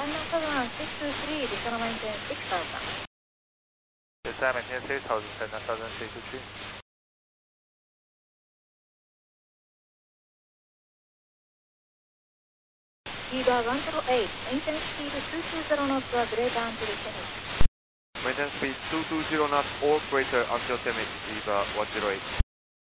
London Southern 623, descend maintain 6000. Descend maintain 6000, London Southern 623. Viva 108, maintain speed 220 knots or greater until finish. Maintain speed 220 knots or greater until finish, Viva 108.